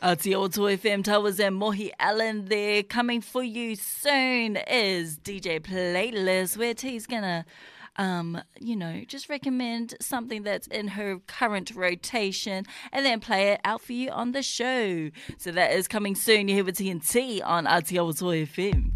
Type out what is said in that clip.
Aotearoa FM Towers and Mohi Allen there. Coming for you soon is DJ Playlist, where T's gonna just recommend something that's in her current rotation and then play it out for you on the show. So that is coming soon. You're here with TNT on Aotearoa FM.